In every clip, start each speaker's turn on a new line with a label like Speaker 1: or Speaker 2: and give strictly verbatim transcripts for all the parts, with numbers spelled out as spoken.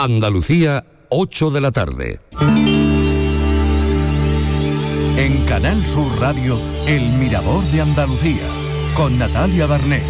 Speaker 1: Andalucía, ocho de la tarde.
Speaker 2: En Canal Sur Radio, El Mirador de Andalucía, con Natalia Barnés.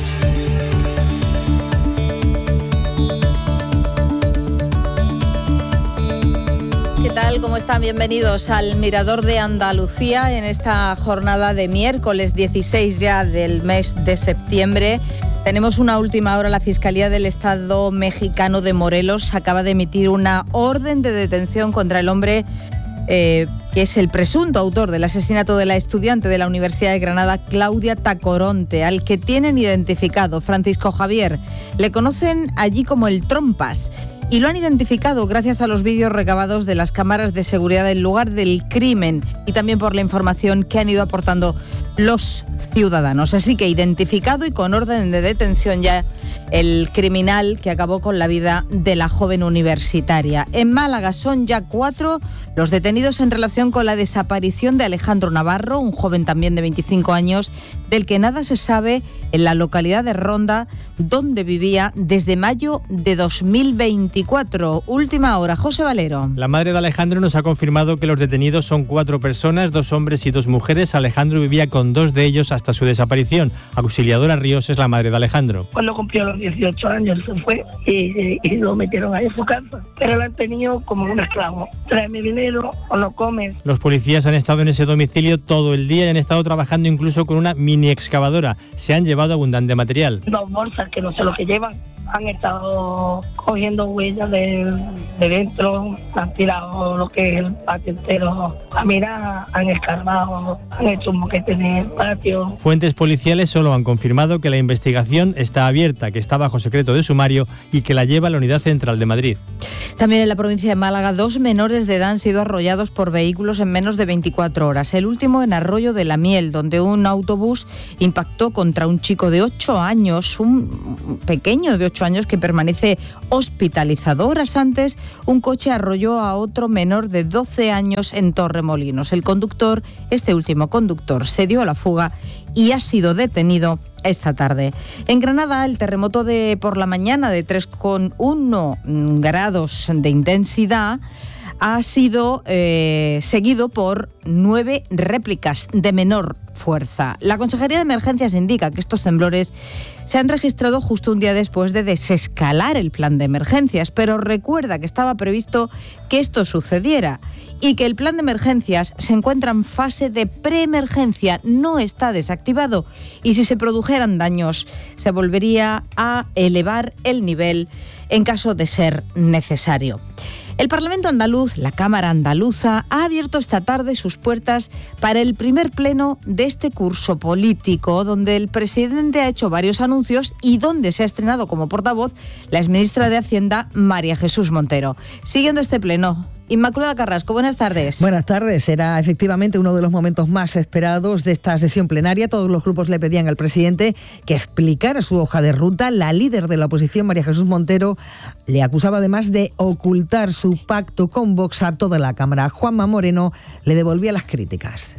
Speaker 3: ¿Qué tal? ¿Cómo están? Bienvenidos al Mirador de Andalucía en esta jornada de miércoles dieciséis ya del mes de septiembre. Tenemos una última hora. La Fiscalía del Estado mexicano de Morelos acaba de emitir una orden de detención contra el hombre eh, que es el presunto autor del asesinato de la estudiante de la Universidad de Granada, Claudia Tacoronte, al que tienen identificado Francisco Javier. Le conocen allí como el Trompas. Y lo han identificado gracias a los vídeos recabados de las cámaras de seguridad del lugar del crimen y también por la información que han ido aportando los ciudadanos. Así que identificado y con orden de detención ya el criminal que acabó con la vida de la joven universitaria. En Málaga son ya cuatro los detenidos en relación con la desaparición de Alejandro Navarro, un joven también de veinticinco años, del que nada se sabe en la localidad de Ronda, donde vivía desde mayo de dos mil veinticuatro. Última hora, José Valero.
Speaker 4: La madre de Alejandro nos ha confirmado que los detenidos son cuatro personas, dos hombres y dos mujeres. Alejandro vivía con dos de ellos hasta su desaparición. Auxiliadora Ríos es la madre de Alejandro.
Speaker 5: Cuando cumplió los dieciocho años se fue y, y lo metieron ahí en su casa. Pero lo han tenido como un esclavo. Tráeme dinero o no comes.
Speaker 4: Los policías han estado en ese domicilio todo el día y han estado trabajando incluso con una mini excavadora. Se han llevado abundante material.
Speaker 5: Dos bolsas que no sé lo que llevan. Han estado cogiendo huellas de, de dentro, han tirado lo que es el patio entero. A mirar, han escarbado, han hecho un moquete en el patio.
Speaker 4: Fuentes policiales solo han confirmado que la investigación está abierta, que está bajo secreto de sumario y que la lleva la Unidad Central de Madrid.
Speaker 3: También en la provincia de Málaga, dos menores de edad han sido arrollados por vehículos en menos de veinticuatro horas. El último en Arroyo de la Miel, donde un autobús impactó contra un chico de ocho años, un pequeño de ocho años que permanece hospitalizado. Horas antes, un coche arrolló a otro menor de doce años en Torremolinos. El conductor, este último conductor, se dio a la fuga y ha sido detenido esta tarde. En Granada, el terremoto de por la mañana de tres coma uno grados de intensidad ha sido eh, seguido por nueve réplicas de menor fuerza. La Consejería de Emergencias indica que estos temblores se han registrado justo un día después de desescalar el plan de emergencias, pero recuerda que estaba previsto que esto sucediera y que el plan de emergencias se encuentra en fase de preemergencia, no está desactivado y si se produjeran daños se volvería a elevar el nivel en caso de ser necesario. El Parlamento andaluz, la Cámara andaluza, ha abierto esta tarde sus puertas para el primer pleno de este curso político, donde el presidente ha hecho varios anuncios y donde se ha estrenado como portavoz la exministra de Hacienda, María Jesús Montero. Siguiendo este pleno, Inmaculada Carrasco, buenas tardes.
Speaker 6: Buenas tardes. Será efectivamente uno de los momentos más esperados de esta sesión plenaria. Todos los grupos le pedían al presidente que explicara su hoja de ruta. La líder de la oposición, María Jesús Montero, le acusaba además de ocultar su pacto con Vox a toda la Cámara. Juanma Moreno le devolvía las críticas.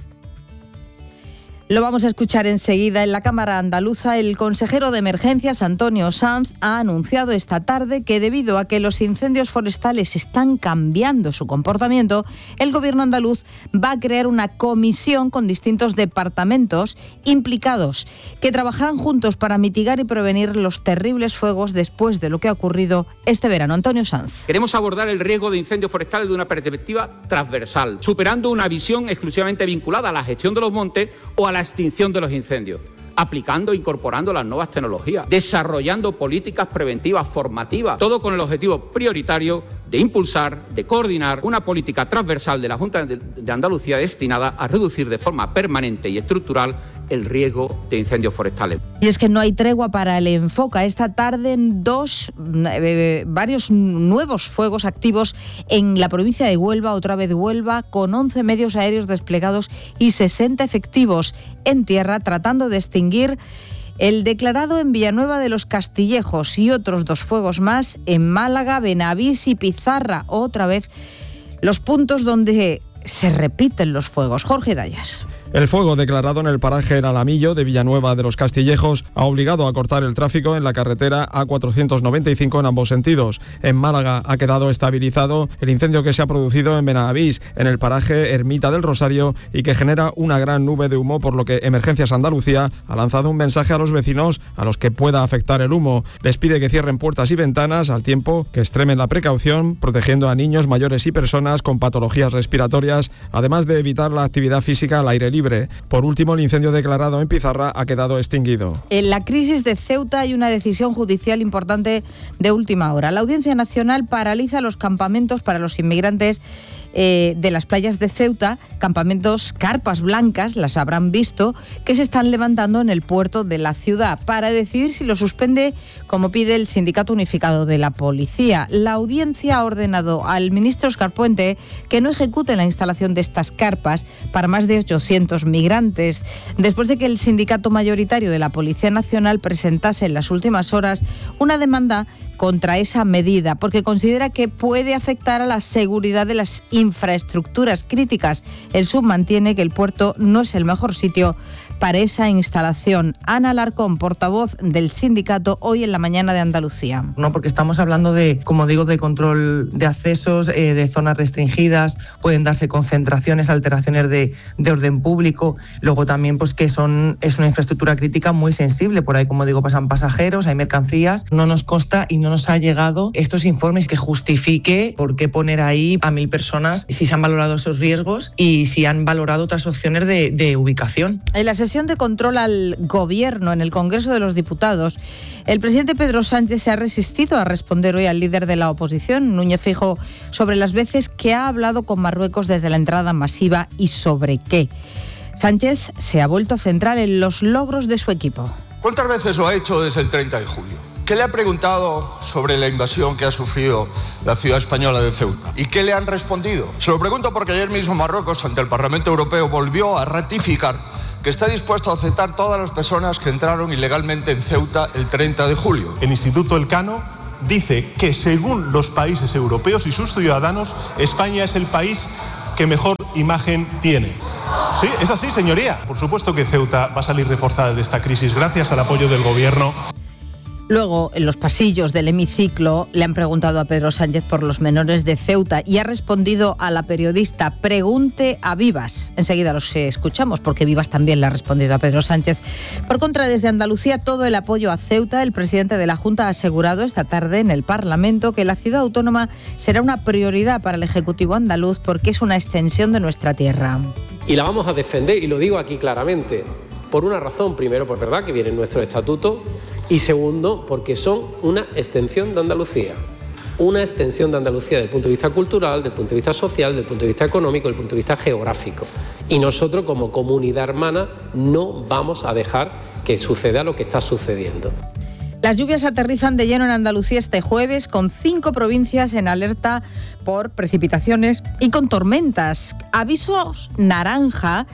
Speaker 3: Lo vamos a escuchar enseguida. En la Cámara andaluza, el consejero de Emergencias, Antonio Sanz, ha anunciado esta tarde que debido a que los incendios forestales están cambiando su comportamiento, el gobierno andaluz va a crear una comisión con distintos departamentos implicados que trabajarán juntos para mitigar y prevenir los terribles fuegos después de lo que ha ocurrido este verano. Antonio Sanz.
Speaker 7: Queremos abordar el riesgo de incendios forestales de una perspectiva transversal, superando una visión exclusivamente vinculada a la gestión de los montes o a la extinción de los incendios, aplicando e incorporando las nuevas tecnologías, desarrollando políticas preventivas formativas, todo con el objetivo prioritario de impulsar, de coordinar una política transversal de la Junta de Andalucía destinada a reducir de forma permanente y estructural el riesgo de incendios forestales.
Speaker 3: Y es que no hay tregua para el Enfoca. Esta tarde dos, eh, varios nuevos fuegos activos en la provincia de Huelva, otra vez Huelva, con once medios aéreos desplegados y sesenta efectivos en tierra tratando de extinguir el declarado en Villanueva de los Castillejos y otros dos fuegos más en Málaga, Benavís y Pizarra. Otra vez los puntos donde se repiten los fuegos. Jorge Dayas.
Speaker 8: El fuego declarado en el paraje El Alamillo de Villanueva de los Castillejos ha obligado a cortar el tráfico en la carretera A cuatrocientos noventa y cinco en ambos sentidos. En Málaga ha quedado estabilizado el incendio que se ha producido en Benavís, en el paraje Ermita del Rosario, y que genera una gran nube de humo, por lo que Emergencias Andalucía ha lanzado un mensaje a los vecinos a los que pueda afectar el humo. Les pide que cierren puertas y ventanas al tiempo que extremen la precaución, protegiendo a niños, mayores y personas con patologías respiratorias, además de evitar la actividad física al aire libre. Por último, el incendio declarado en Pizarra ha quedado extinguido.
Speaker 3: En la crisis de Ceuta hay una decisión judicial importante de última hora. La Audiencia Nacional paraliza los campamentos para los inmigrantes eh, de las playas de Ceuta, campamentos carpas blancas, las habrán visto, que se están levantando en el puerto de la ciudad, para decidir si lo suspende, como pide el Sindicato Unificado de la Policía. La audiencia ha ordenado al ministro Óscar Puente que no ejecute la instalación de estas carpas para más de ochocientos migrantes, después de que el sindicato mayoritario de la Policía Nacional presentase en las últimas horas una demanda contra esa medida, porque considera que puede afectar a la seguridad de las infraestructuras críticas. El S U B mantiene que el puerto no es el mejor sitio para esa instalación. Ana Alarcón, portavoz del sindicato, hoy en la mañana de Andalucía.
Speaker 9: No, porque estamos hablando de, como digo, de control de accesos, eh, de zonas restringidas, pueden darse concentraciones, alteraciones de, de orden público. Luego también, pues que son es una infraestructura crítica muy sensible. Por ahí, como digo, pasan pasajeros, hay mercancías. No nos consta y no nos ha llegado estos informes que justifique por qué poner ahí a mil personas, si se han valorado esos riesgos y si han valorado otras opciones de, de ubicación.
Speaker 3: En la sesión de control al Gobierno en el Congreso de los Diputados, el presidente Pedro Sánchez se ha resistido a responder hoy al líder de la oposición, Núñez Feijóo, sobre las veces que ha hablado con Marruecos desde la entrada masiva y sobre qué. Sánchez se ha vuelto a centrar en los logros de su equipo.
Speaker 10: ¿Cuántas veces lo ha hecho desde el treinta de julio? ¿Qué le ha preguntado sobre la invasión que ha sufrido la ciudad española de Ceuta? ¿Y qué le han respondido? Se lo pregunto porque ayer mismo Marruecos, ante el Parlamento Europeo, volvió a ratificar que está dispuesto a aceptar todas las personas que entraron ilegalmente en Ceuta el treinta de julio.
Speaker 11: El Instituto Elcano dice que, según los países europeos y sus ciudadanos, España es el país que mejor imagen tiene. Sí, es así, señoría. Por supuesto que Ceuta va a salir reforzada de esta crisis gracias al apoyo del Gobierno.
Speaker 3: Luego, en los pasillos del hemiciclo, le han preguntado a Pedro Sánchez por los menores de Ceuta y ha respondido a la periodista: pregunte a Vivas. Enseguida los escuchamos, porque Vivas también le ha respondido a Pedro Sánchez. Por contra, desde Andalucía, todo el apoyo a Ceuta. El presidente de la Junta ha asegurado esta tarde en el Parlamento que la ciudad autónoma será una prioridad para el Ejecutivo andaluz porque es una extensión de nuestra tierra.
Speaker 12: Y la vamos a defender, y lo digo aquí claramente, por una razón. Primero, por verdad que viene en nuestro estatuto, y segundo, porque son una extensión de Andalucía. Una extensión de Andalucía desde el punto de vista cultural, desde el punto de vista social, desde el punto de vista económico, desde el punto de vista geográfico. Y nosotros, como comunidad hermana, no vamos a dejar que suceda lo que está sucediendo.
Speaker 3: Las lluvias aterrizan de lleno en Andalucía este jueves, con cinco provincias en alerta por precipitaciones y con tormentas. Avisos naranja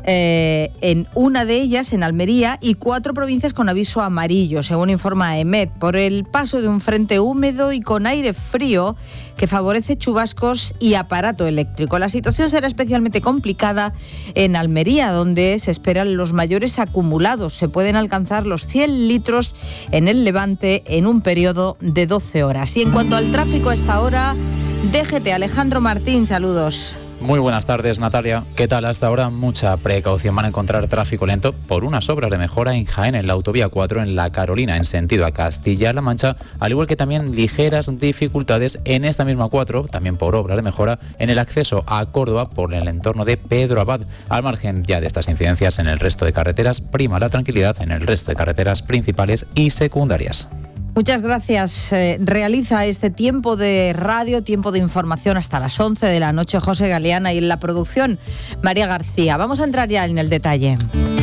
Speaker 3: eh, en una de ellas, en Almería, y cuatro provincias con aviso amarillo, según informa EMET, por el paso de un frente húmedo y con aire frío que favorece chubascos y aparato eléctrico. La situación será especialmente complicada en Almería, donde se esperan los mayores acumulados. Se pueden alcanzar los cien litros en el Levante en un periodo de doce horas. Y en cuanto al tráfico a esta hora, D G T, Alejandro Martín, saludos.
Speaker 13: Muy buenas tardes, Natalia. ¿Qué tal? Hasta ahora mucha precaución. Van a encontrar tráfico lento por unas obras de mejora en Jaén, en la autovía cuatro, en La Carolina, en sentido a Castilla-La Mancha, al igual que también ligeras dificultades en esta misma cuatro, también por obra de mejora, en el acceso a Córdoba por el entorno de Pedro Abad. Al margen ya de estas incidencias en el resto de carreteras, prima la tranquilidad en el resto de carreteras principales y secundarias.
Speaker 3: Muchas gracias. Eh, realiza este tiempo de radio, tiempo de información hasta las once de la noche, José Galeana, y en la producción María García. Vamos a entrar ya en el detalle.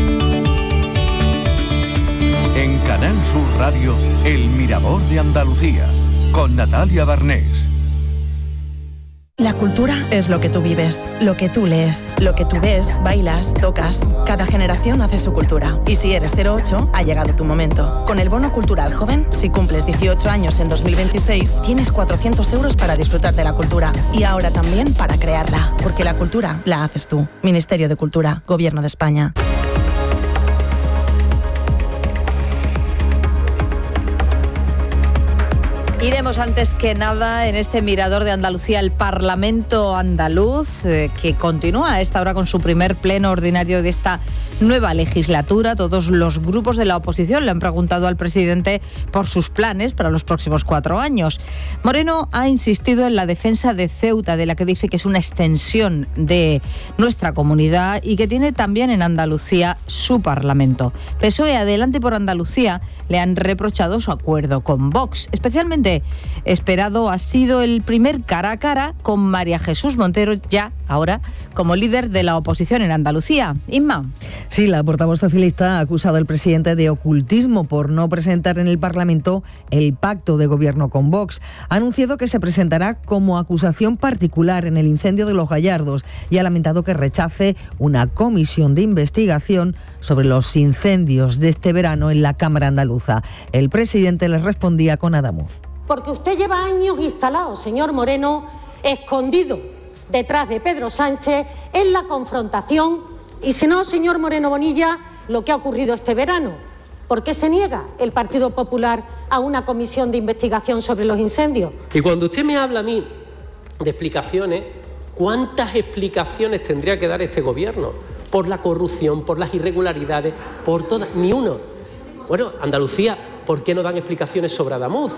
Speaker 2: En Canal Sur Radio, El Mirador de Andalucía, con Natalia Barnés.
Speaker 14: La cultura es lo que tú vives, lo que tú lees, lo que tú ves, bailas, tocas. Cada generación hace su cultura. Y si eres cero ocho, ha llegado tu momento. Con el Bono Cultural Joven, si cumples dieciocho años en dos mil veintiséis, tienes cuatrocientos euros para disfrutar de la cultura. Y ahora también para crearla. Porque la cultura la haces tú. Ministerio de Cultura, Gobierno de España.
Speaker 3: Iremos antes que nada en este mirador de Andalucía el Parlamento andaluz, eh, que continúa a esta hora con su primer pleno ordinario de esta nueva legislatura. Todos los grupos de la oposición le han preguntado al presidente por sus planes para los próximos cuatro años. Moreno ha insistido en la defensa de Ceuta, de la que dice que es una extensión de nuestra comunidad y que tiene también en Andalucía su Parlamento. P S O E, Adelante por Andalucía, le han reprochado su acuerdo con Vox. Especialmente esperado ha sido el primer cara a cara con María Jesús Montero, ya ahora como líder de la oposición en Andalucía. Inma.
Speaker 6: Sí, la portavoz socialista ha acusado al presidente de ocultismo por no presentar en el Parlamento el pacto de gobierno con Vox. Ha anunciado que se presentará como acusación particular en el incendio de Los Gallardos y ha lamentado que rechace una comisión de investigación sobre los incendios de este verano en la Cámara Andaluza. El presidente le respondía con Adamuz.
Speaker 15: Porque usted lleva años instalado, señor Moreno, escondido detrás de Pedro Sánchez en la confrontación. Y si no, señor Moreno Bonilla, lo que ha ocurrido este verano. ¿Por qué se niega el Partido Popular a una comisión de investigación sobre los incendios?
Speaker 12: Y cuando usted me habla a mí de explicaciones, ¿cuántas explicaciones tendría que dar este gobierno? Por la corrupción, por las irregularidades, por todas, ni uno. Bueno, Andalucía, ¿por qué no dan explicaciones sobre Adamuz?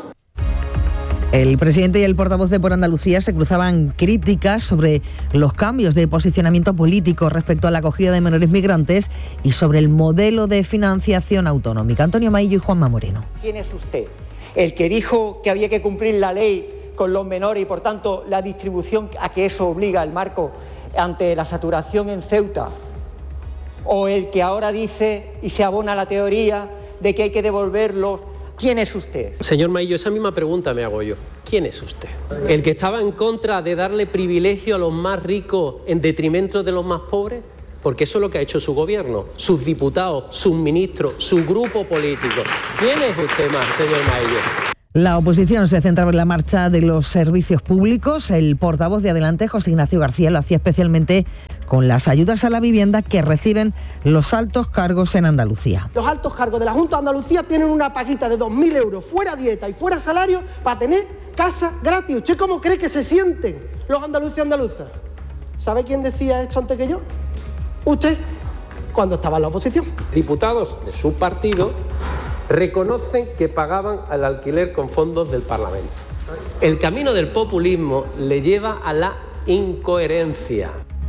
Speaker 6: El presidente y el portavoz de Por Andalucía se cruzaban críticas sobre los cambios de posicionamiento político respecto a la acogida de menores migrantes y sobre el modelo de financiación autonómica. Antonio Maillo y Juanma Moreno.
Speaker 16: ¿Quién es usted? ¿El que dijo que había que cumplir la ley con los menores y, por tanto, la distribución a que eso obliga el marco ante la saturación en Ceuta? ¿O el que ahora dice y se abona la teoría de que hay que devolverlos? ¿Quién es usted?
Speaker 12: Señor Maillo, esa misma pregunta me hago yo. ¿Quién es usted? ¿El que estaba en contra de darle privilegio a los más ricos en detrimento de los más pobres? Porque eso es lo que ha hecho su gobierno, sus diputados, sus ministros, su grupo político. ¿Quién es usted más, señor Maillo?
Speaker 6: La oposición se centraba en la marcha de los servicios públicos. El portavoz de Adelante, José Ignacio García, lo hacía especialmente con las ayudas a la vivienda que reciben los altos cargos en Andalucía.
Speaker 17: Los altos cargos de la Junta de Andalucía tienen una paguita de dos mil euros, fuera dieta y fuera salario, para tener casa gratis. ¿Usted cómo cree que se sienten los andaluces y andaluzas? ¿Sabe quién decía esto antes que yo? Usted, cuando estaba en la oposición.
Speaker 12: Diputados de su partido reconocen que pagaban al alquiler con fondos del Parlamento. El camino del populismo le lleva a la incoherencia.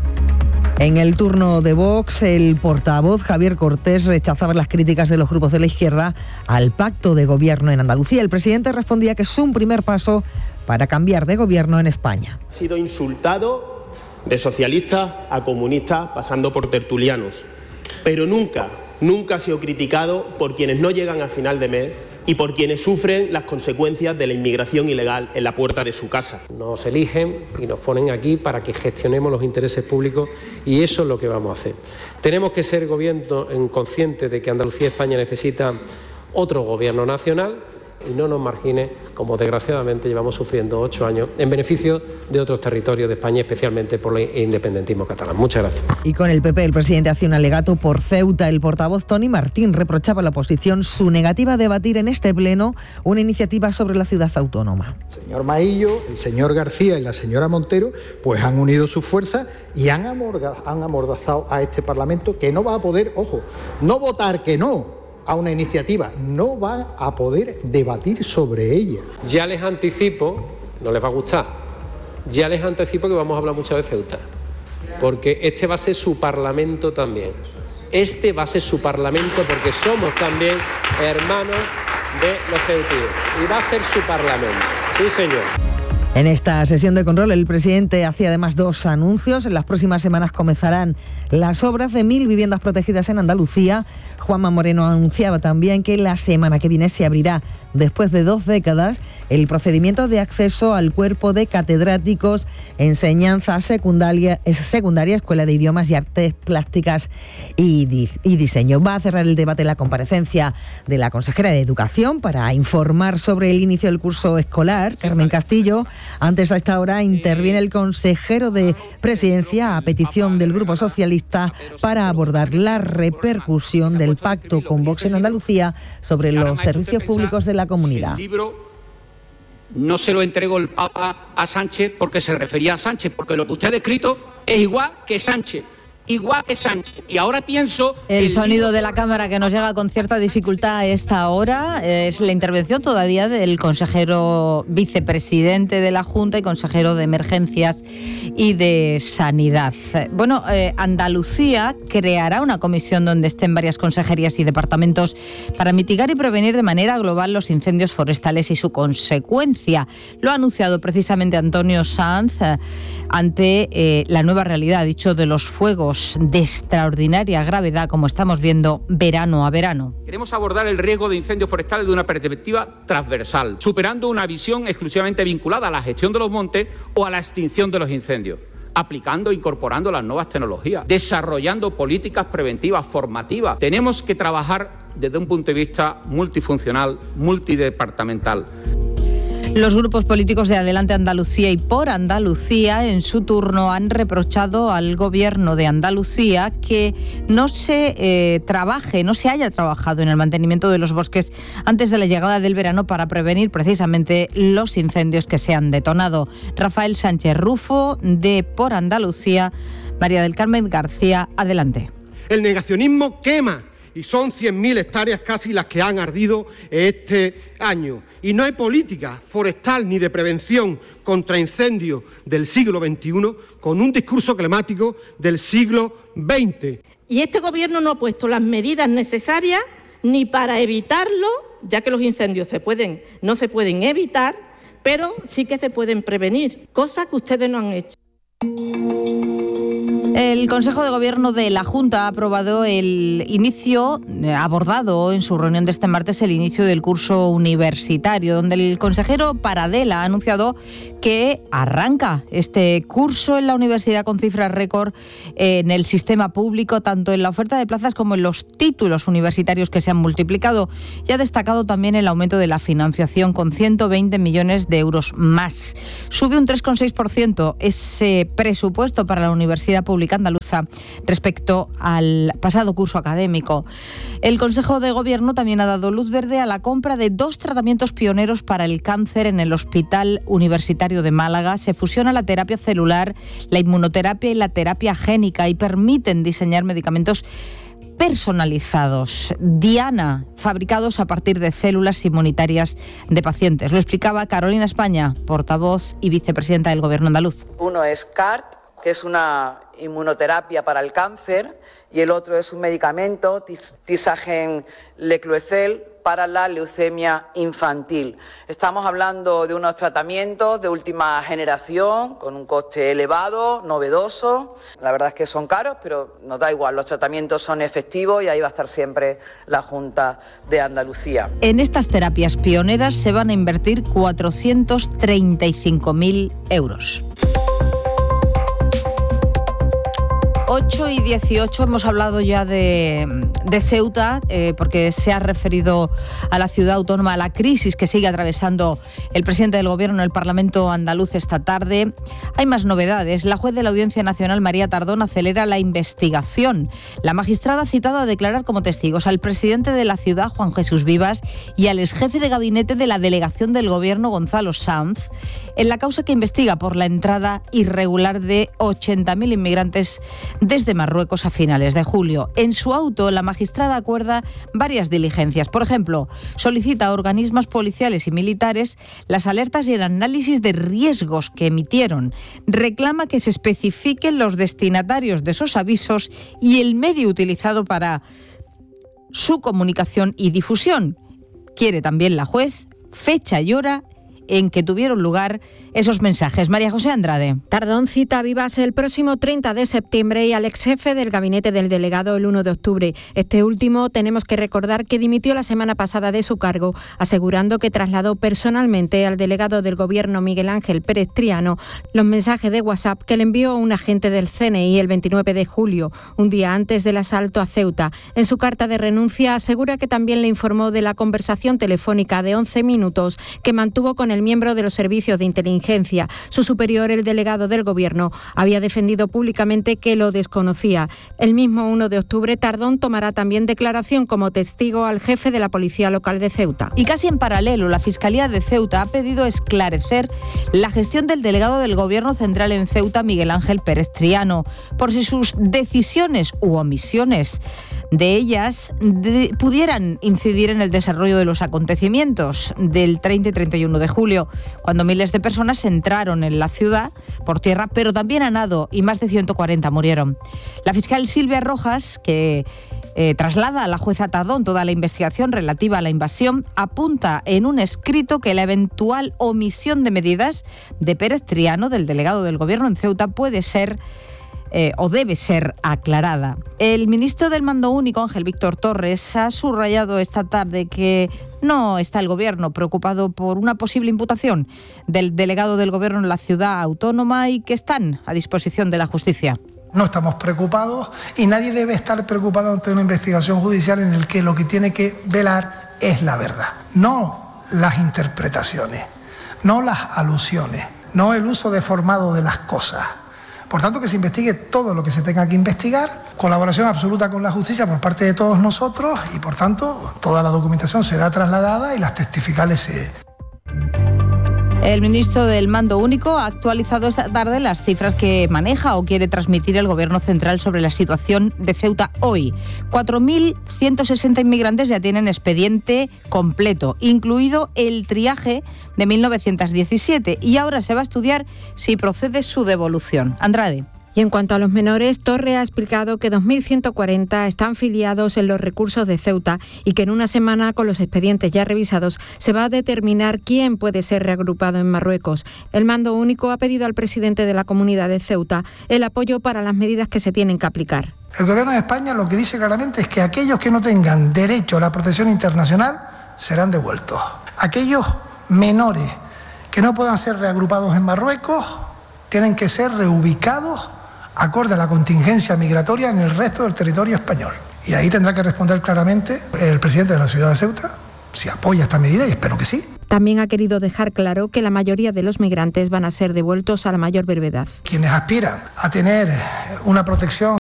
Speaker 6: En el turno de Vox, el portavoz Javier Cortés rechazaba las críticas de los grupos de la izquierda al pacto de gobierno en Andalucía. El presidente respondía que es un primer paso para cambiar de gobierno en España.
Speaker 18: Ha sido insultado de socialistas a comunistas, pasando por tertulianos, pero nunca Nunca ha sido criticado por quienes no llegan a final de mes y por quienes sufren las consecuencias de la inmigración ilegal en la puerta de su casa.
Speaker 12: Nos eligen y nos ponen aquí para que gestionemos los intereses públicos y eso es lo que vamos a hacer. Tenemos que ser gobierno conscientes de que Andalucía y España necesitan otro gobierno nacional y no nos margine, como desgraciadamente llevamos sufriendo ocho años, en beneficio de otros territorios de España, especialmente por el independentismo catalán. Muchas gracias.
Speaker 6: Y con el P P, el presidente hace un alegato por Ceuta. El portavoz Tony Martín reprochaba a la oposición su negativa a debatir en este pleno una iniciativa sobre la ciudad autónoma.
Speaker 19: El señor Maillo, el señor García y la señora Montero pues han unido sus fuerzas y han, amorda, han amordazado a este Parlamento, que no va a poder, ojo, no votar que no a una iniciativa, no va a poder debatir sobre ella.
Speaker 12: Ya les anticipo, no les va a gustar, ya les anticipo que vamos a hablar mucho de Ceuta, porque este va a ser su Parlamento también. Este va a ser su Parlamento porque somos también hermanos de los ceutíes y va a ser su Parlamento. Sí, señor.
Speaker 6: En esta sesión de control, el presidente hacía además dos anuncios. En las próximas semanas comenzarán las obras de mil viviendas protegidas en Andalucía. Juanma Moreno anunciaba también que la semana que viene se abrirá después de dos décadas, el procedimiento de acceso al cuerpo de catedráticos, enseñanza secundaria, secundaria Escuela de Idiomas y Artes Plásticas y, di, y Diseño. Va a cerrar el debate la comparecencia de la consejera de Educación para informar sobre el inicio del curso escolar, Carmen Castillo. Antes, a esta hora, interviene el consejero de Presidencia a petición del Grupo Socialista para abordar la repercusión del pacto con Vox en Andalucía sobre los servicios públicos de la comunidad.
Speaker 7: No se lo entregó el Papa a Sánchez porque se refería a Sánchez, porque lo que usted ha descrito es igual que Sánchez. Igual que Sánchez. Y ahora pienso...
Speaker 3: El sonido de la cámara que nos llega con cierta dificultad a esta hora es la intervención todavía del consejero vicepresidente de la Junta y consejero de Emergencias y de Sanidad. Bueno, eh, Andalucía creará una comisión donde estén varias consejerías y departamentos para mitigar y prevenir de manera global los incendios forestales y su consecuencia. Lo ha anunciado precisamente Antonio Sanz eh, ante eh, la nueva realidad, dicho, de los fuegos de extraordinaria gravedad, como estamos viendo verano a verano.
Speaker 7: Queremos abordar el riesgo de incendios forestales de una perspectiva transversal, superando una visión exclusivamente vinculada a la gestión de los montes o a la extinción de los incendios, aplicando e incorporando las nuevas tecnologías, desarrollando políticas preventivas, formativas. Tenemos que trabajar desde un punto de vista multifuncional, multidepartamental.
Speaker 3: Los grupos políticos de Adelante Andalucía y Por Andalucía, en su turno, han reprochado al Gobierno de Andalucía que no se eh, trabaje, no se haya trabajado en el mantenimiento de los bosques antes de la llegada del verano para prevenir precisamente los incendios que se han detonado. Rafael Sánchez Rufo, de Por Andalucía. María del Carmen García, adelante.
Speaker 20: El negacionismo quema y son cien mil hectáreas casi las que han ardido este año. Y no hay política forestal ni de prevención contra incendios del siglo veintiuno con un discurso climático del siglo veinte.
Speaker 21: Y este Gobierno no ha puesto las medidas necesarias ni para evitarlo, ya que los incendios se pueden, no se pueden evitar, pero sí que se pueden prevenir, cosa que ustedes no han hecho.
Speaker 3: El Consejo de Gobierno de la Junta ha aprobado el inicio, ha abordado en su reunión de este martes el inicio del curso universitario, donde el consejero Paradela ha anunciado que arranca este curso en la universidad con cifras récord en el sistema público, tanto en la oferta de plazas como en los títulos universitarios que se han multiplicado. Y ha destacado también el aumento de la financiación con ciento veinte millones de euros más. Sube un tres coma seis por ciento ese presupuesto para la universidad pública andaluza respecto al pasado curso académico. El Consejo de Gobierno también ha dado luz verde a la compra de dos tratamientos pioneros para el cáncer en el Hospital Universitario de Málaga. Se fusiona la terapia celular, la inmunoterapia y la terapia génica y permiten diseñar medicamentos personalizados, Diana, fabricados a partir de células inmunitarias de pacientes. Lo explicaba Carolina España, portavoz y vicepresidenta del Gobierno andaluz.
Speaker 22: Uno es C A R T, que es una inmunoterapia para el cáncer, y el otro es un medicamento, Tisagen Lecloecel, para la leucemia infantil. Estamos hablando de unos tratamientos de última generación, con un coste elevado, novedoso. La verdad es que son caros, pero nos da igual, los tratamientos son efectivos y ahí va a estar siempre la Junta de Andalucía.
Speaker 3: En estas terapias pioneras se van a invertir cuatrocientos treinta y cinco mil euros. ocho y dieciocho, hemos hablado ya de, de Ceuta, eh, porque se ha referido a la ciudad autónoma, a la crisis que sigue atravesando el presidente del Gobierno en el Parlamento andaluz esta tarde. Hay más novedades. La juez de la Audiencia Nacional, María Tardón, acelera la investigación. La magistrada ha citado a declarar como testigos al presidente de la ciudad, Juan Jesús Vivas, y al exjefe de gabinete de la delegación del Gobierno, Gonzalo Sanz, en la causa que investiga por la entrada irregular de ochenta mil inmigrantes desde Marruecos a finales de julio. En su auto, la magistrada acuerda varias diligencias. Por ejemplo, solicita a organismos policiales y militares las alertas y el análisis de riesgos que emitieron. Reclama que se especifiquen los destinatarios de esos avisos y el medio utilizado para su comunicación y difusión. Quiere también la juez fecha y hora en que tuvieron lugar esos mensajes. María José Andrade.
Speaker 1: Tardón cita a Vivas el próximo treinta de septiembre y al ex jefe del gabinete del delegado el uno de octubre. Este último, tenemos que recordar que dimitió la semana pasada de su cargo, asegurando que trasladó personalmente al delegado del gobierno Miguel Ángel Pérez Triano los mensajes de WhatsApp que le envió un agente del C N I el veintinueve de julio, un día antes del asalto a Ceuta. En su carta de renuncia asegura que también le informó de la conversación telefónica de once minutos que mantuvo con el miembro de los servicios de inteligencia. Su superior, el delegado del gobierno, había defendido públicamente que lo desconocía. El mismo uno de octubre, Tardón tomará también declaración como testigo al jefe de la policía local de Ceuta.
Speaker 3: Y casi en paralelo, la Fiscalía de Ceuta ha pedido esclarecer la gestión del delegado del Gobierno Central en Ceuta, Miguel Ángel Pérez Triano, por si sus decisiones u omisiones de ellas de, pudieran incidir en el desarrollo de los acontecimientos del treinta y treinta y uno de julio, cuando miles de personas entraron en la ciudad por tierra, pero también a nado, y más de ciento cuarenta murieron. La fiscal Silvia Rojas, que eh, traslada a la jueza Tardón toda la investigación relativa a la invasión, apunta en un escrito que la eventual omisión de medidas de Pérez Triano, del delegado del Gobierno en Ceuta, puede ser Eh, o debe ser aclarada. El ministro del Mando Único, Ángel Víctor Torres, ha subrayado esta tarde que no está el Gobierno preocupado por una posible imputación del delegado del Gobierno en la ciudad autónoma y que están a disposición de la justicia.
Speaker 5: No estamos preocupados y nadie debe estar preocupado ante una investigación judicial en la que lo que tiene que velar es la verdad, no las interpretaciones, no las alusiones, no el uso deformado de las cosas. Por tanto, que se investigue todo lo que se tenga que investigar, colaboración absoluta con la justicia por parte de todos nosotros y, por tanto, toda la documentación será trasladada y las testificales se...
Speaker 3: El ministro del Mando Único ha actualizado esta tarde las cifras que maneja o quiere transmitir el Gobierno Central sobre la situación de Ceuta hoy. cuatro mil ciento sesenta inmigrantes ya tienen expediente completo, incluido el triaje de mil novecientos diecisiete, y ahora se va a estudiar si procede su devolución. Andrade.
Speaker 1: Y en cuanto a los menores, Torre ha explicado que dos mil ciento cuarenta están filiados en los recursos de Ceuta y que en una semana, con los expedientes ya revisados, se va a determinar quién puede ser reagrupado en Marruecos. El Mando Único ha pedido al presidente de la Comunidad de Ceuta el apoyo para las medidas que se tienen que aplicar.
Speaker 5: El Gobierno de España lo que dice claramente es que aquellos que no tengan derecho a la protección internacional serán devueltos. Aquellos menores que no puedan ser reagrupados en Marruecos tienen que ser reubicados acorde a la contingencia migratoria en el resto del territorio español. Y ahí tendrá que responder claramente el presidente de la ciudad de Ceuta si apoya esta medida, y espero que sí.
Speaker 1: También ha querido dejar claro que la mayoría de los migrantes van a ser devueltos a la mayor brevedad.
Speaker 5: Quienes aspiran a tener una protección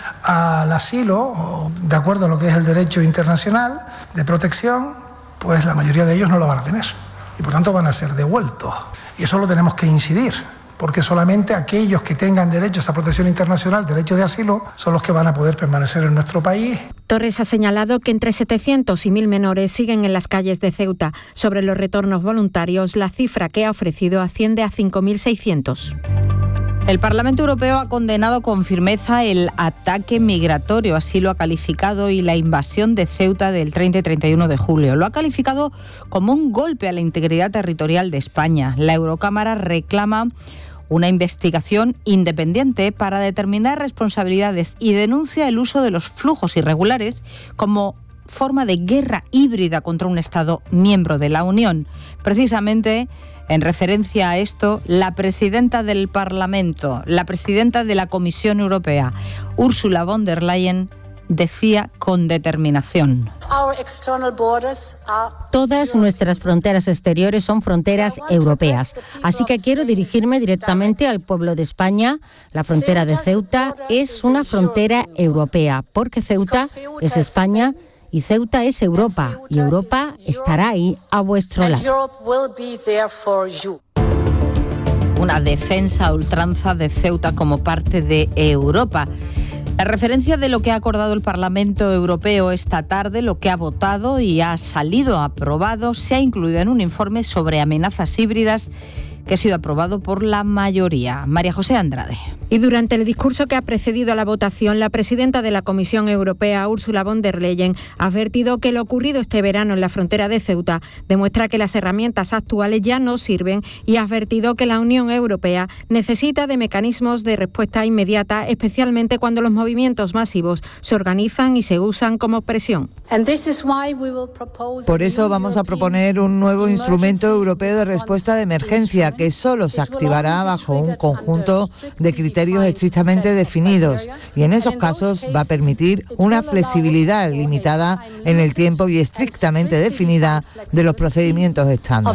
Speaker 5: al asilo, de acuerdo a lo que es el derecho internacional de protección, pues la mayoría de ellos no lo van a tener. Y por tanto van a ser devueltos. Y eso lo tenemos que incidir, porque solamente aquellos que tengan derecho a esa protección internacional, derecho de asilo, son los que van a poder permanecer en nuestro país.
Speaker 1: Torres ha señalado que entre setecientos y mil menores siguen en las calles de Ceuta. Sobre los retornos voluntarios, la cifra que ha ofrecido asciende a cinco mil seiscientos.
Speaker 3: El Parlamento Europeo ha condenado con firmeza el ataque migratorio, así lo ha calificado, y la invasión de Ceuta del treinta y treinta y uno de julio. Lo ha calificado como un golpe a la integridad territorial de España. La Eurocámara reclama una investigación independiente para determinar responsabilidades y denuncia el uso de los flujos irregulares como forma de guerra híbrida contra un Estado miembro de la Unión. Precisamente, en referencia a esto, la presidenta del Parlamento, la presidenta de la Comisión Europea, Ursula von der Leyen, decía con determinación:
Speaker 23: todas nuestras fronteras exteriores son fronteras europeas. Así que quiero dirigirme directamente al pueblo de España. La frontera de Ceuta es una frontera europea, porque Ceuta es España y Ceuta es Europa, y Europa estará ahí a vuestro lado.
Speaker 3: Una defensa a ultranza de Ceuta como parte de Europa. La referencia de lo que ha acordado el Parlamento Europeo esta tarde, lo que ha votado y ha salido aprobado, se ha incluido en un informe sobre amenazas híbridas que ha sido aprobado por la mayoría. María José Andrade.
Speaker 1: Y durante el discurso que ha precedido a la votación, la presidenta de la Comisión Europea, Ursula von der Leyen, ha advertido que lo ocurrido este verano en la frontera de Ceuta demuestra que las herramientas actuales ya no sirven y ha advertido que la Unión Europea necesita de mecanismos de respuesta inmediata, especialmente cuando los movimientos masivos se organizan y se usan como presión.
Speaker 4: Por eso vamos a proponer un nuevo instrumento europeo de respuesta de emergencia que solo se activará bajo un conjunto de criterios estrictamente definidos y en esos casos va a permitir una flexibilidad limitada en el tiempo y estrictamente definida de los procedimientos estándar.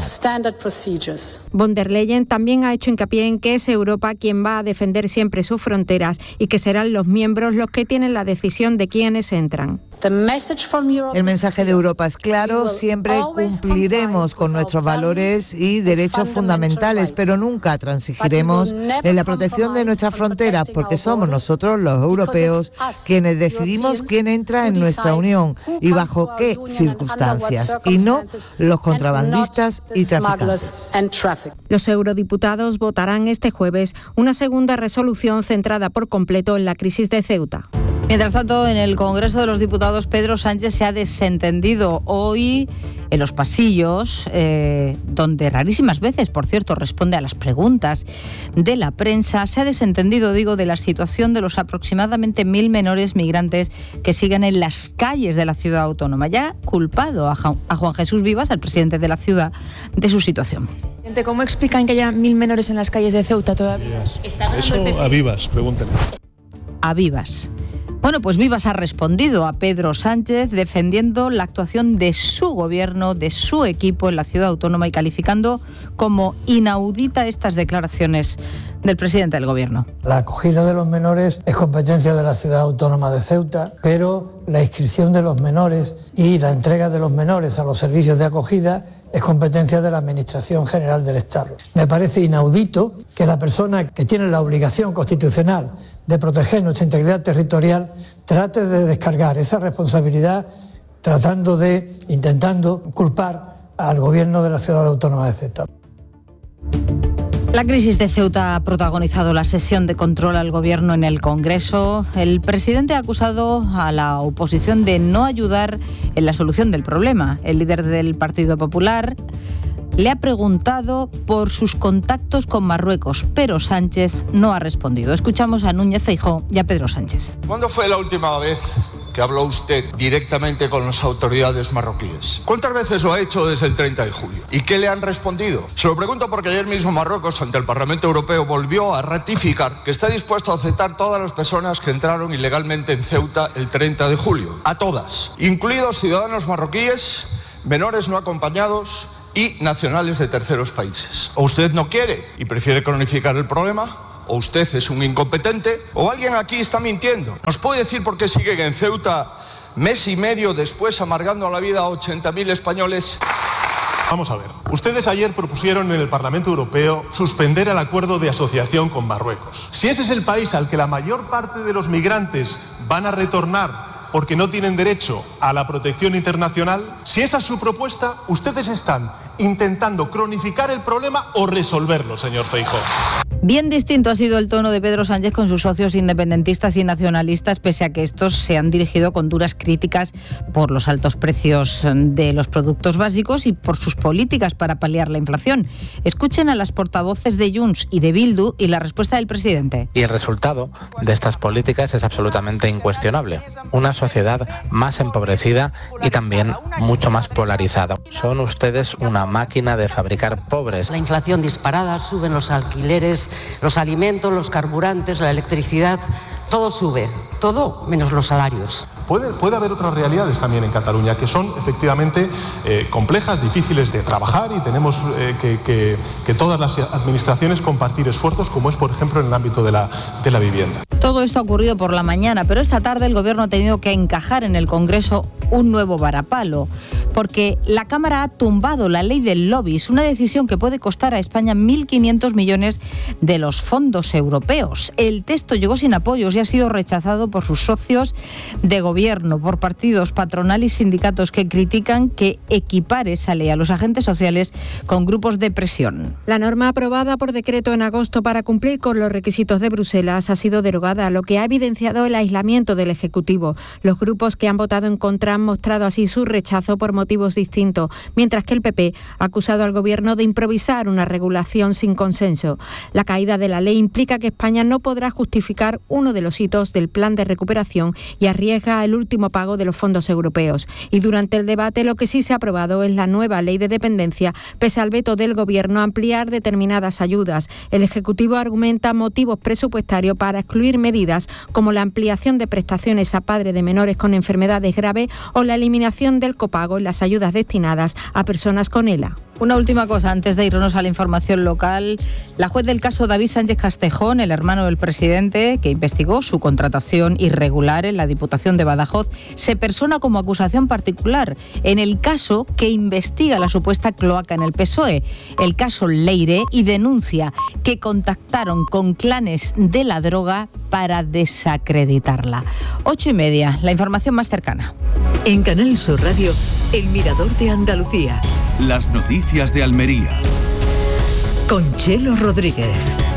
Speaker 1: Von der Leyen también ha hecho hincapié en que es Europa quien va a defender siempre sus fronteras y que serán los miembros los que tienen la decisión de quiénes entran.
Speaker 4: El mensaje de Europa es claro, siempre cumpliremos con nuestros valores y derechos fundamentales, pero nunca transigiremos en la protección de nuestras fronteras, porque somos nosotros los europeos quienes decidimos quién entra en nuestra Unión y bajo qué circunstancias, y no los contrabandistas y traficantes.
Speaker 1: Los eurodiputados votarán este jueves una segunda resolución centrada por completo en la crisis de Ceuta.
Speaker 3: Mientras tanto, en el Congreso de los Diputados, Pedro Sánchez se ha desentendido hoy en los pasillos, eh, donde rarísimas veces, por cierto, responde a las preguntas de la prensa. Se ha desentendido, digo, de la situación de los aproximadamente mil menores migrantes que siguen en las calles de la ciudad autónoma. Ya ha culpado a Juan Jesús Vivas, al presidente de la ciudad, de su situación.
Speaker 8: ¿Cómo explican que haya mil menores en las calles de Ceuta todavía?
Speaker 11: Eso a Vivas, pregúntale.
Speaker 3: A Vivas. Bueno, pues Vivas ha respondido a Pedro Sánchez defendiendo la actuación de su gobierno, de su equipo en la ciudad autónoma y calificando como inaudita estas declaraciones del presidente del gobierno.
Speaker 9: La acogida de los menores es competencia de la ciudad autónoma de Ceuta, pero la inscripción de los menores y la entrega de los menores a los servicios de acogida es competencia de la Administración General del Estado. Me parece inaudito que la persona que tiene la obligación constitucional de proteger nuestra integridad territorial trate de descargar esa responsabilidad tratando de, intentando culpar al gobierno de la ciudad autónoma de Ceuta.
Speaker 3: La crisis de Ceuta ha protagonizado la sesión de control al gobierno en el Congreso. El presidente ha acusado a la oposición de no ayudar en la solución del problema. El líder del Partido Popular le ha preguntado por sus contactos con Marruecos, pero Sánchez no ha respondido. Escuchamos a Núñez Feijóo y a Pedro Sánchez.
Speaker 10: ¿Cuándo fue la última vez que habló usted directamente con las autoridades marroquíes? ¿Cuántas veces lo ha hecho desde el treinta de julio? ¿Y qué le han respondido? Se lo pregunto porque ayer mismo Marruecos, ante el Parlamento Europeo, volvió a ratificar que está dispuesto a aceptar todas las personas que entraron ilegalmente en Ceuta el treinta de julio. A todas, incluidos ciudadanos marroquíes, menores no acompañados y nacionales de terceros países. ¿O usted no quiere y prefiere cronificar el problema? ¿O usted es un incompetente? ¿O alguien aquí está mintiendo? ¿Nos puede decir por qué siguen en Ceuta mes y medio después amargando la vida a ochenta mil españoles?
Speaker 11: Vamos a ver. Ustedes ayer propusieron en el Parlamento Europeo suspender el acuerdo de asociación con Marruecos. Si ese es el país al que la mayor parte de los migrantes van a retornar porque no tienen derecho a la protección internacional, si esa es su propuesta, ustedes están intentando cronificar el problema o resolverlo, señor Feijóo.
Speaker 3: Bien distinto ha sido el tono de Pedro Sánchez con sus socios independentistas y nacionalistas, pese a que estos se han dirigido con duras críticas por los altos precios de los productos básicos y por sus políticas para paliar la inflación. Escuchen a las portavoces de Junts y de Bildu y la respuesta del presidente.
Speaker 24: Y el resultado de estas políticas es absolutamente incuestionable. Una sociedad más empobrecida y también mucho más polarizada. Son ustedes una máquina de fabricar pobres.
Speaker 25: La inflación disparada, suben los alquileres, los alimentos, los carburantes, la electricidad, todo sube, todo menos los salarios.
Speaker 11: Puede, puede haber otras realidades también en Cataluña que son efectivamente eh, complejas, difíciles de trabajar y tenemos eh, que, que, que todas las administraciones compartir esfuerzos, como es por ejemplo en el ámbito de la, de la vivienda.
Speaker 3: Todo esto ha ocurrido por la mañana, pero esta tarde el Gobierno ha tenido que encajar en el Congreso un nuevo varapalo, porque la Cámara ha tumbado la ley del lobbies, una decisión que puede costar a España mil quinientos millones de los fondos europeos. El texto llegó sin apoyos y ha sido rechazado por sus socios de Gobierno, por partidos, patronal y sindicatos que critican que equipare esa ley a los agentes sociales con grupos de presión.
Speaker 1: La norma aprobada por decreto en agosto para cumplir con los requisitos de Bruselas ha sido derogada, lo que ha evidenciado el aislamiento del Ejecutivo. Los grupos que han votado en contra han mostrado así su rechazo por motivos distintos, mientras que el P P ha acusado al Gobierno de improvisar una regulación sin consenso. La caída de la ley implica que España no podrá justificar uno de los hitos del plan de recuperación y arriesga el último pago de los fondos europeos. Y durante el debate lo que sí se ha aprobado es la nueva ley de dependencia, pese al veto del Gobierno a ampliar determinadas ayudas. El Ejecutivo argumenta motivos presupuestarios para excluir medidas como la ampliación de prestaciones a padres de menores con enfermedades graves o la eliminación del copago en las ayudas destinadas a personas con E L A.
Speaker 3: Una última cosa antes de irnos a la información local. La juez del caso David Sánchez Castejón, el hermano del presidente, que investigó su contratación irregular en la Diputación de Badajoz, se persona como acusación particular en el caso que investiga la supuesta cloaca en el P S O E, el caso Leire, y denuncia que contactaron con clanes de la droga para desacreditarla. Ocho y media, la información más cercana.
Speaker 2: En Canal Sur Radio, El Mirador de Andalucía.
Speaker 13: Las noticias de Almería.
Speaker 2: Con Chelo Rodríguez.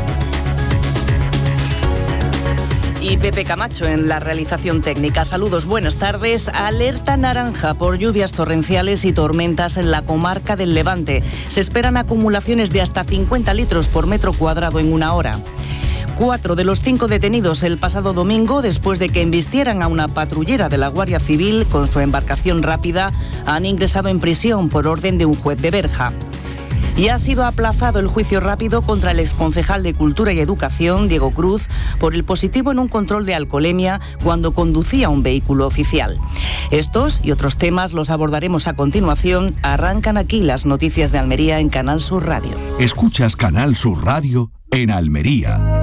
Speaker 14: Y Pepe Camacho en la realización técnica. Saludos, buenas tardes. Alerta naranja por lluvias torrenciales y tormentas en la comarca del Levante. Se esperan acumulaciones de hasta cincuenta litros por metro cuadrado en una hora. Cuatro de los cinco detenidos el pasado domingo, después de que embistieran a una patrullera de la Guardia Civil con su embarcación rápida, han ingresado en prisión por orden de un juez de Berja. Y ha sido aplazado el juicio rápido contra el exconcejal de Cultura y Educación, Diego Cruz, por el positivo en un control de alcoholemia cuando conducía un vehículo oficial. Estos y otros temas los abordaremos a continuación. Arrancan aquí las noticias de Almería en Canal Sur Radio.
Speaker 13: Escuchas Canal Sur Radio en Almería.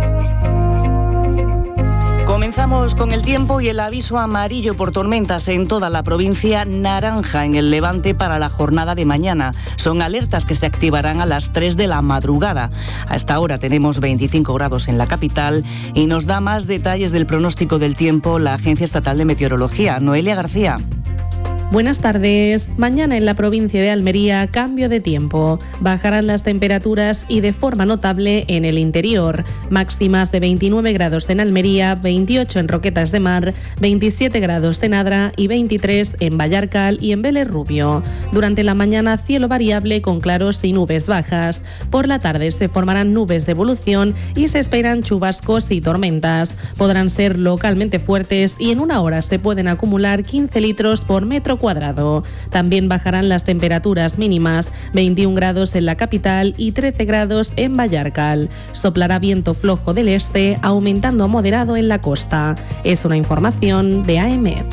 Speaker 14: Comenzamos con el tiempo y el aviso amarillo por tormentas en toda la provincia, naranja en el Levante para la jornada de mañana. Son alertas que se activarán a las tres de la madrugada. Hasta ahora tenemos veinticinco grados en la capital y nos da más detalles del pronóstico del tiempo la Agencia Estatal de Meteorología. Noelia García.
Speaker 15: Buenas tardes. Mañana en la provincia de Almería, cambio de tiempo. Bajarán las temperaturas y de forma notable en el interior. Máximas de veintinueve grados en Almería, veintiocho en Roquetas de Mar, veintisiete grados en Adra y veintitrés en Vallarcal y en Vélez Rubio. Durante la mañana, cielo variable con claros y nubes bajas. Por la tarde se formarán nubes de evolución y se esperan chubascos y tormentas. Podrán ser localmente fuertes y en una hora se pueden acumular quince litros por metro cuadrado. También bajarán las temperaturas mínimas, veintiún grados en la capital y trece grados en Vallarcal. Soplará viento flojo del este, aumentando a moderado en la costa. Es una información de AEMET.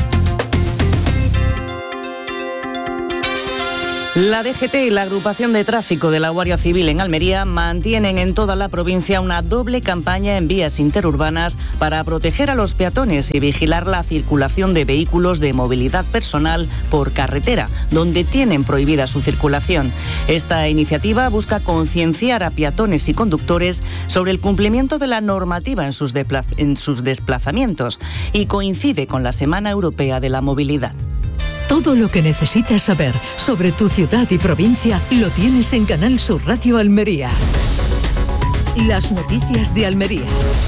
Speaker 14: La D G T y la Agrupación de Tráfico de la Guardia Civil en Almería mantienen en toda la provincia una doble campaña en vías interurbanas para proteger a los peatones y vigilar la circulación de vehículos de movilidad personal por carretera, donde tienen prohibida su circulación. Esta iniciativa busca concienciar a peatones y conductores sobre el cumplimiento de la normativa en sus, depla- en sus desplazamientos y coincide con la Semana Europea de la Movilidad.
Speaker 2: Todo lo que necesitas saber sobre tu ciudad y provincia lo tienes en Canal Sur Radio Almería. Las noticias de Almería.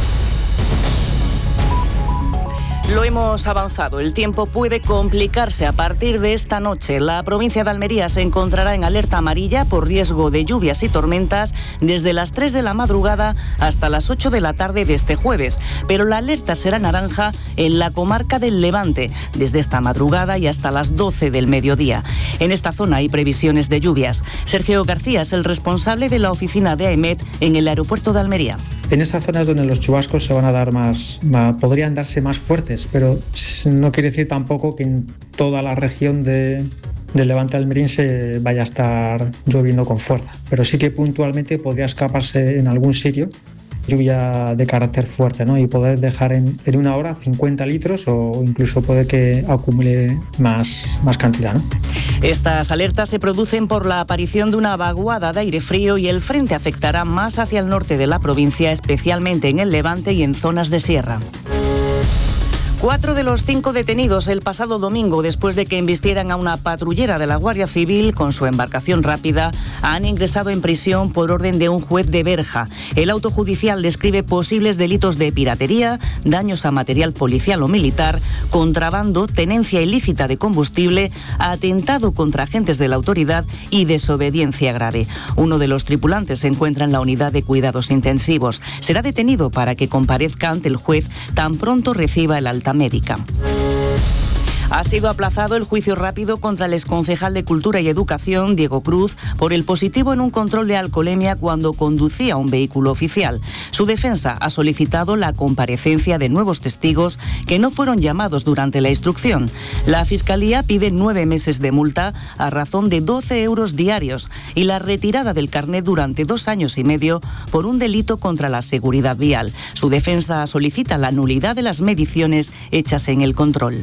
Speaker 14: Lo hemos avanzado, el tiempo puede complicarse a partir de esta noche. La provincia de Almería se encontrará en alerta amarilla por riesgo de lluvias y tormentas desde las tres de la madrugada hasta las ocho de la tarde de este jueves. Pero la alerta será naranja en la comarca del Levante, desde esta madrugada y hasta las doce del mediodía. En esta zona hay previsiones de lluvias. Sergio García es el responsable de la oficina de AEMET en el aeropuerto de Almería.
Speaker 16: En esas zonas donde los chubascos se van a dar más, más, podrían darse más fuertes, pero no quiere decir tampoco que en toda la región de, del Levante almeriense vaya a estar lloviendo con fuerza. Pero sí que puntualmente podría escaparse en algún sitio lluvia de carácter fuerte, ¿no? Y poder dejar en, en una hora cincuenta litros o incluso puede que acumule más, más cantidad, ¿no?
Speaker 14: Estas alertas se producen por la aparición de una vaguada de aire frío y el frente afectará más hacia el norte de la provincia, especialmente en el Levante y en zonas de sierra. Cuatro de los cinco detenidos el pasado domingo, después de que embistieran a una patrullera de la Guardia Civil con su embarcación rápida, han ingresado en prisión por orden de un juez de Berja. El auto judicial describe posibles delitos de piratería, daños a material policial o militar, contrabando, tenencia ilícita de combustible, atentado contra agentes de la autoridad y desobediencia grave. Uno de los tripulantes se encuentra en la unidad de cuidados intensivos. Será detenido para que comparezca ante el juez tan pronto reciba el alta médica. Ha sido aplazado el juicio rápido contra el exconcejal de Cultura y Educación, Diego Cruz, por el positivo en un control de alcoholemia cuando conducía un vehículo oficial. Su defensa ha solicitado la comparecencia de nuevos testigos que no fueron llamados durante la instrucción. La Fiscalía pide nueve meses de multa a razón de doce euros diarios y la retirada del carnet durante dos años y medio por un delito contra la seguridad vial. Su defensa solicita la nulidad de las mediciones hechas en el control.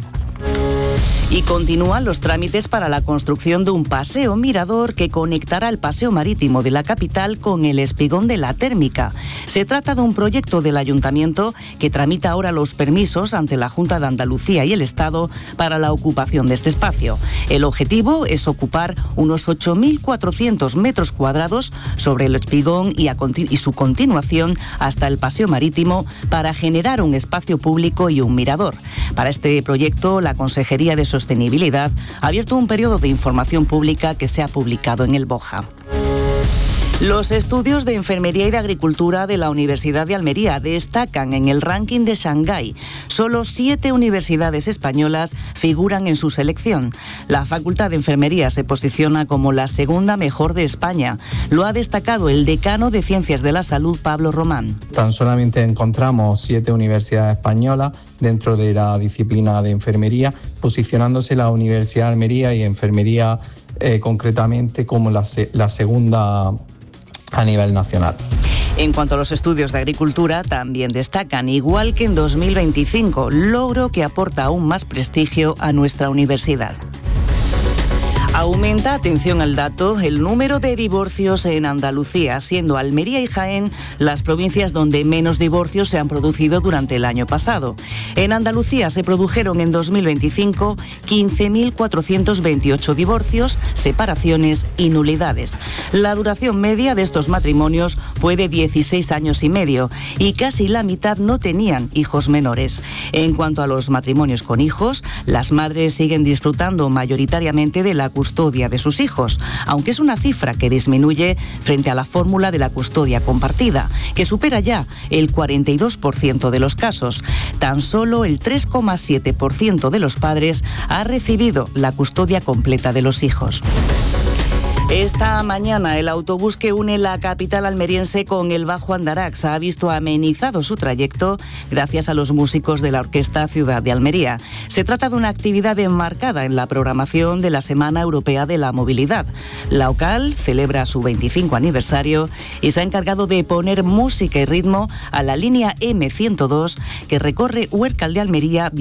Speaker 14: Y continúan los trámites para la construcción de un paseo mirador que conectará el paseo marítimo de la capital con el espigón de la Térmica. Se trata de un proyecto del Ayuntamiento que tramita ahora los permisos ante la Junta de Andalucía y el Estado para la ocupación de este espacio. El objetivo es ocupar unos ocho mil cuatrocientos metros cuadrados sobre el espigón y, a continu- y su continuación hasta el paseo marítimo para generar un espacio público y un mirador. Para este proyecto, la Consejería de Sostenibilidad ha abierto un periodo de información pública que se ha publicado en el BOJA. Los estudios de Enfermería y de Agricultura de la Universidad de Almería destacan en el ranking de Shanghái. Solo siete universidades españolas figuran en su selección. La Facultad de Enfermería se posiciona como la segunda mejor de España. Lo ha destacado el decano de Ciencias de la Salud, Pablo Román.
Speaker 6: Tan solamente encontramos siete universidades españolas dentro de la disciplina de enfermería, posicionándose la Universidad de Almería y Enfermería eh, concretamente como la, se- la segunda a nivel nacional.
Speaker 14: En cuanto a los estudios de agricultura, también destacan, igual que en dos mil veinticinco, logro que aporta aún más prestigio a nuestra universidad. Aumenta, atención al dato, el número de divorcios en Andalucía, siendo Almería y Jaén las provincias donde menos divorcios se han producido durante el año pasado. En Andalucía se produjeron en dos mil veinticinco quince mil cuatrocientos veintiocho divorcios, separaciones y nulidades. La duración media de estos matrimonios fue de dieciséis años y medio y casi la mitad no tenían hijos menores. En cuanto a los matrimonios con hijos, las madres siguen disfrutando mayoritariamente de la custodia de sus hijos, aunque es una cifra que disminuye frente a la fórmula de la custodia compartida, que supera ya el cuarenta y dos por ciento de los casos. Tan solo el tres coma siete por ciento de los padres ha recibido la custodia completa de los hijos. Esta mañana el autobús que une la capital almeriense con el Bajo Andarax ha visto amenizado su trayecto gracias a los músicos de la Orquesta Ciudad de Almería. Se trata de una actividad enmarcada en la programación de la Semana Europea de la Movilidad. La O C A L celebra su veinticinco aniversario y se ha encargado de poner música y ritmo a la línea eme ciento dos que recorre Huércal de Almería